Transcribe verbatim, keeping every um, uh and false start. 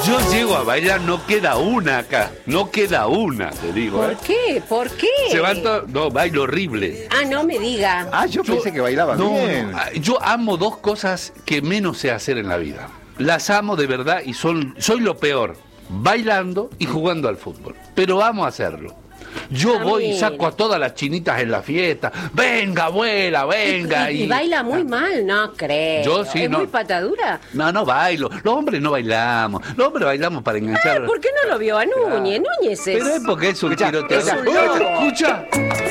Yo llego a bailar, no queda una acá. No queda una, te digo. ¿Por ¿eh? qué? ¿Por qué? Se van todos. No, bailo horrible. Ah, no me diga. Ah, yo, Yo- pensé que bailaba no, bien. no, yo amo dos cosas que menos sé hacer en la vida. Las amo de verdad y son, soy lo peor. Bailando y jugando al fútbol. Pero amo hacerlo. Yo Ah, voy y mira. saco a todas las chinitas en la fiesta. Venga, abuela, venga. Y, y baila muy mal, no creo. Yo sí, ¿Es no. muy patadura? No, no bailo. Los hombres no bailamos. Los hombres bailamos para enganchar. ¿Por qué no lo vio a Núñez? Núñez es... Pero es porque es un Escuchá, tiroteo. es un loco. Escucha.